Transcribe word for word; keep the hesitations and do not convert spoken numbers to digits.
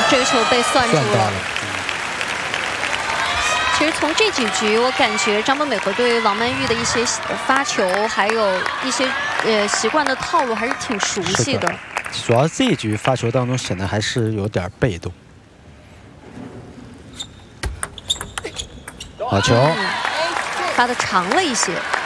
这个球被算住了。 了其实从这几局，我感觉张本美和对王曼玉的一些发球，还有一些呃习惯的套路，还是挺熟悉的。 的主要这一局发球当中显得还是有点被动。好球， 嗯、发的长了一些。